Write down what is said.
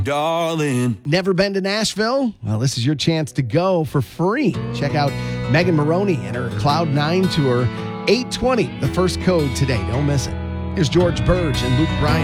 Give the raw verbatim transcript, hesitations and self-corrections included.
darling. Never been to Nashville? Well, this is your chance to go for free. Check out Megan Maroney and her Cloud nine tour, eight twenty, the first code today. Don't miss it. Here's George Burge and Luke Bryan.